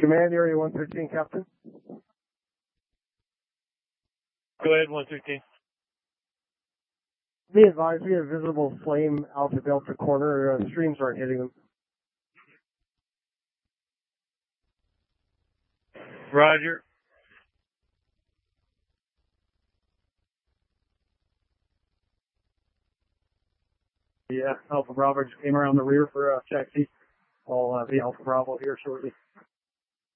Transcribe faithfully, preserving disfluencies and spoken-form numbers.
Command Area one thirteen, Captain. Go ahead, one thirteen. Be advised, we have visible flame Alpha Delta corner. Uh, streams aren't hitting them. Roger. Yeah, Alpha Bravo just came around the rear for uh, taxi. I'll uh, be Alpha Bravo here shortly.